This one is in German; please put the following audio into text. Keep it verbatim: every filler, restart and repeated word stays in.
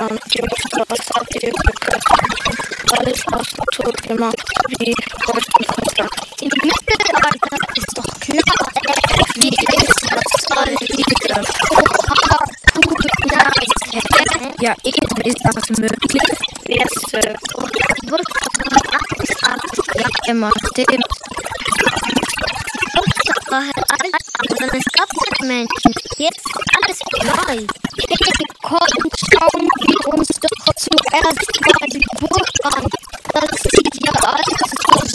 und die Straße hat ihr geköpft. Alles aus dem Tod gemacht, wie heute Mutter. Im Mittelalter ist doch klar, wie ist das soll diese Oha, du Geist. Ja, eben ist das möglich. Jetzt, äh, Wird Ja, immer stimmt. aber es gab keine Menschen. Jetzt ist alles neu. Wir konnten schauen, wie uns doch zuerst mal die